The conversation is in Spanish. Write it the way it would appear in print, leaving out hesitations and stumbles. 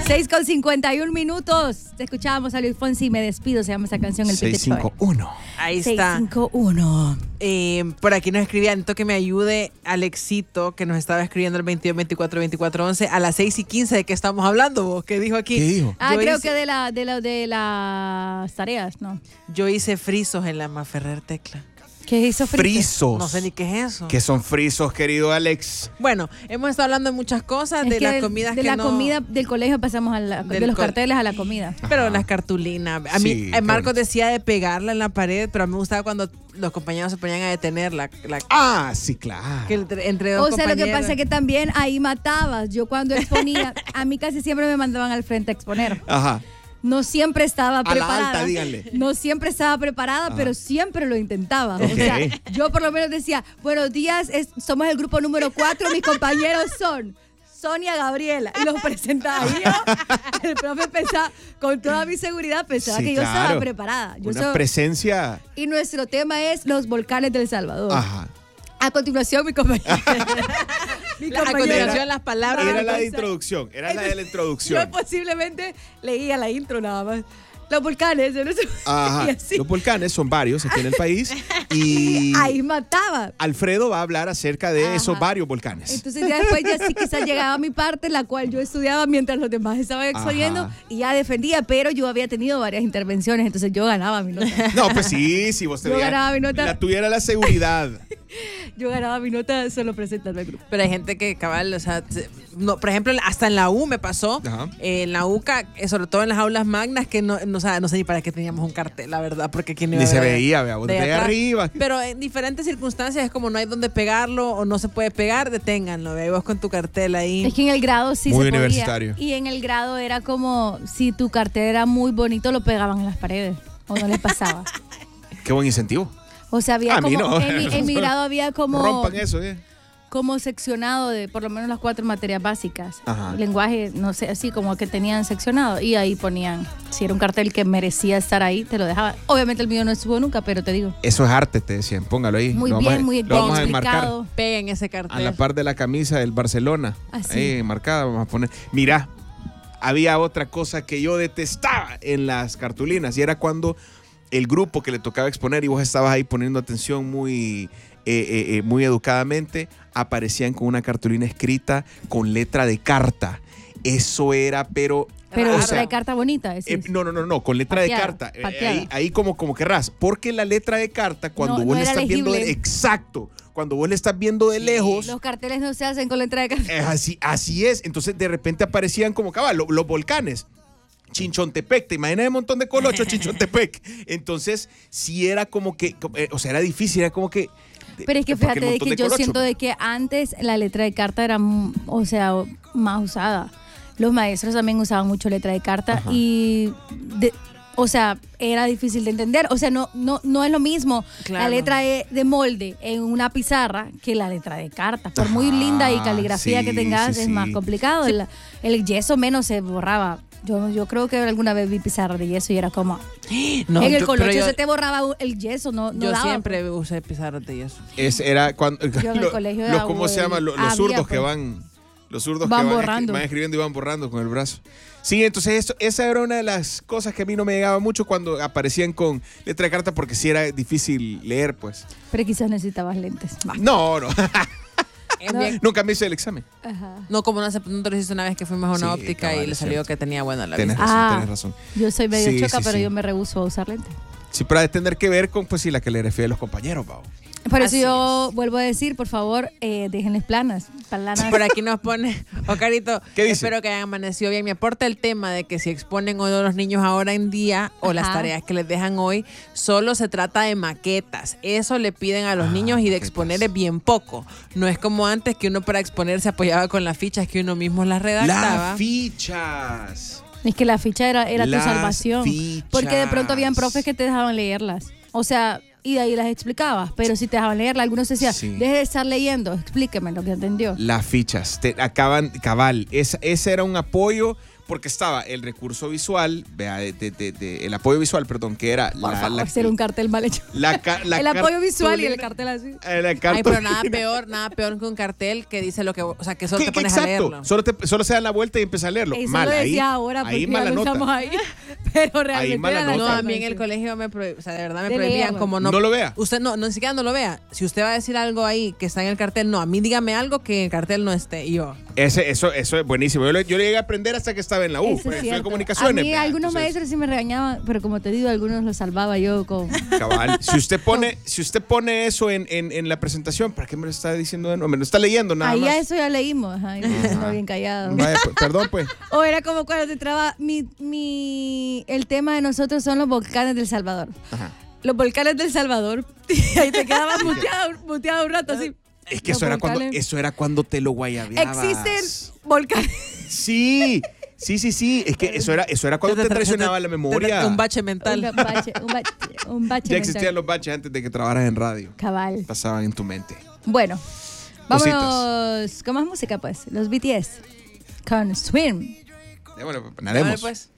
6:51. Te escuchábamos a Luis Fonsi y Me Despido, se llama esa canción, el 651. Ahí está. 651. Por aquí nos escribían, que me ayude Alexito, que nos estaba escribiendo el 22 24 24 11 a las 6:15. ¿De qué estamos hablando vos? ¿Qué dijo aquí? ¿Qué dijo? Creo que de las tareas, ¿no? Yo hice frisos en la Maferrer Tecla. ¿Qué hizo Frisos. No sé ni qué es eso. ¿Qué son frisos, querido Alex? Bueno, hemos estado hablando de muchas cosas, Es de que las comidas de que la no... comida del colegio pasamos de los carteles a la comida. Pero Ajá. las cartulinas. A Sí, mí, qué Marcos bonito. decía de pegarla en la pared, pero a mí me gustaba cuando los compañeros se ponían a detenerla. Ah, sí, claro. Que entre dos O sea, lo que compañeras. pasa es que también ahí matabas. Yo cuando exponía, a mí casi siempre me mandaban al frente a exponer. Ajá. No siempre estaba A la preparada. alta, díganle. No siempre estaba preparada, pero siempre lo intentaba. O sea, yo por lo menos decía, buenos días, somos el grupo número 4, mis compañeros son Sonia, Gabriela. Y los presentaba yo. El profe pensaba, con toda mi seguridad, pensaba Sí, que yo claro. estaba preparada. Una presencia. Y nuestro tema es los volcanes del Salvador. Ajá. A continuación, mi compañera. A continuación, las palabras. Era la de introducción. Era la de la introducción. Yo posiblemente leía la intro nada más. Los volcanes. ¿No? Ajá. Y así. Los volcanes son varios aquí en el país. Y Ahí mataba. Alfredo va a hablar acerca de esos Ajá. varios volcanes. Entonces ya después ya sí quizás llegaba a mi parte, la cual yo estudiaba mientras los demás estaban exponiendo. Ajá. Y ya defendía, pero yo había tenido varias intervenciones, entonces yo ganaba mi nota. No, pues sí, vos te Yo veías. ganaba mi nota. La tuya era la seguridad. Yo ganaba mi nota solo presentando al grupo. Pero hay gente que, cabal, o sea, no, por ejemplo, hasta en la U me pasó, Ajá. en la UCA, sobre todo en las aulas magnas, que no sé ni para qué teníamos un cartel, la verdad, porque quién iba Ni a se ver veía, vea, vos de desde atrás. arriba. Pero en diferentes circunstancias es como no hay donde pegarlo o no se puede pegar, deténganlo, vea, y vos con tu cartel ahí. Es que en el grado sí Muy se podía. universitario. Y en el grado era como si tu cartel era muy bonito, lo pegaban en las paredes. O no les pasaba. Qué buen incentivo. O sea, había A mí como. no. En mi grado había como. Rompan eso, Como seccionado de por lo menos las 4 materias básicas. Ajá. Lenguaje, no sé, así como que tenían seccionado. Y ahí ponían, si era un cartel que merecía estar ahí, te lo dejaban. Obviamente el mío no estuvo nunca, pero te digo. Eso es arte, te decían. Póngalo ahí. Muy Lo bien, vamos a- muy lo bien vamos a enmarcar explicado. Peguen ese cartel. a la par de la camisa del Barcelona. Así. Ahí marcada, vamos a poner. Mira, había otra cosa que yo detestaba en las cartulinas y era cuando el grupo que le tocaba exponer y vos estabas ahí poniendo atención muy educadamente, aparecían con una cartulina escrita con letra de carta. Eso era, pero Pero o letra sea, de carta bonita. decís. no, con letra Pateada, de carta. pateada. Ahí como querrás. Porque la letra de carta, cuando No, vos no le era estás viendo legible. exacto, cuando vos le estás viendo de lejos, Los carteles no se hacen con letra de carta. así es. Entonces de repente aparecían como cabal, los volcanes. Chinchontepec, te imaginas de un montón de colochos, Chinchontepec. Entonces, sí era como que, o sea, era difícil, era como que. Pero es que porque fíjate el de montón que yo colochos. siento de que antes la letra de carta era, o sea, más usada. Los maestros también usaban mucho letra de carta. Ajá. Y, o sea, era difícil de entender. O sea, no es lo mismo Claro. la letra de molde en una pizarra que la letra de carta. Por muy Ajá, linda y caligrafía que sí, tengas, sí, es sí. más complicado. El yeso menos se borraba. Yo creo que alguna vez vi pizarra de yeso y era como... No, en el pero colocho yo- se te borraba el yeso, no Yo daba. siempre usé pizarras de yeso. Era cuando. Yo en el colegio era ¿Cómo se llama? Los había, zurdos que pues. van. Los zurdos Van que borrando. van escribiendo y van borrando con el brazo. Sí, entonces esa era una de las cosas que a mí no me llegaba mucho cuando aparecían con letra de carta porque sí era difícil leer, pues. Pero quizás necesitabas lentes. No. No. Nunca me hice el examen. Ajá. No, como no te lo hiciste una vez que fuimos a una Sí, óptica cabal, y le es salió cierto. que tenía buena la Tenés vista. razón, Ah. tenés razón. Yo soy medio Sí, choca, sí, pero sí. yo me rehúso a usar lentes. Sí, para tener que ver con, pues sí, la caligrafía de los compañeros, Pau. Por eso Así yo vuelvo a decir, por favor, déjenles planas. Palanas. Por aquí nos pone, Ocarito, ¿Qué dice? espero que hayan amanecido bien. Me aporta el tema de que si exponen o no los niños ahora en día o las Ajá. tareas que les dejan hoy, solo se trata de maquetas. Eso le piden a los niños y de maquetas. exponer es bien poco. No es como antes que uno para exponer se apoyaba con las fichas que uno mismo las redactaba. Las fichas. Es que la ficha era tu Las salvación. fichas. Porque de pronto habían profes que te dejaban leerlas. O sea, y de ahí las explicabas. Pero si te dejaban leerlas, algunos decían, Sí. deje de estar leyendo, explíqueme lo que entendió. Las fichas. Acaban, cabal. Ese era un apoyo porque estaba el recurso visual, vea, el apoyo visual, perdón, que era Por favor, hacer un cartel mal hecho. la el apoyo visual y el cartel así. Ay, pero nada peor que un cartel que dice lo que, o sea, que solo te pones a leerlo. Solo se dan la vuelta y empiezas a leerlo. Eso mal, lo decía ahí, ahora porque ahí ya mala lo nota. usamos ahí. Pero realmente Ahí mala era la nota. No, a mí en el colegio me prohibían, o sea, de verdad me De prohibían leerlo. como No lo vea. Usted no, ni siquiera no lo vea. Si usted va a decir algo ahí que está en el cartel, no, a mí dígame algo que en el cartel no esté. Y yo. Eso es buenísimo. Yo llegué a aprender hasta que estaba en la U. Eso es Estudié cierto. comunicaciones. A mí vea, algunos entonces, maestros sí me regañaban, pero como te digo, algunos los salvaba yo con... Cabal. Si usted pone eso en la presentación, ¿para qué me lo está diciendo de nuevo? Me lo está leyendo nada Ahí más. a eso ya leímos. Ajá, y no bien callado. Vaya, perdón, pues. O era como cuando te traba... El tema de nosotros son los volcanes del Salvador. Ajá. Los volcanes del Salvador. Y ahí te quedabas muteado un rato así. Es que Los eso era cuando te lo guayabeabas. Existen volcanes. Sí. Es que eso era cuando te traicionaba la memoria. Un bache mental. Un bache Ya existían mental. los baches antes de que trabajaras en radio. Cabal. Pasaban en tu mente. Bueno, Cositas. vámonos con más música, pues. Los BTS. Con Swim. Démosle, nademos. Pues.